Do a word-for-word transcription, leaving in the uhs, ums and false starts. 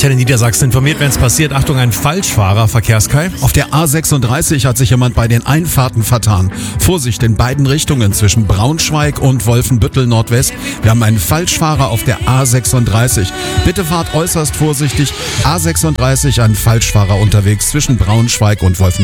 Verkehr in Niedersachsen informiert, wenn es passiert. Achtung, ein Falschfahrer, Verkehrskai. Auf der A sechsunddreißig hat sich jemand bei den Einfahrten vertan. Vorsicht in beiden Richtungen zwischen Braunschweig und Wolfenbüttel Nordwest. Wir haben einen Falschfahrer auf der A sechsunddreißig. Bitte fahrt äußerst vorsichtig. A sechsunddreißig, ein Falschfahrer unterwegs zwischen Braunschweig und Wolfenbüttel.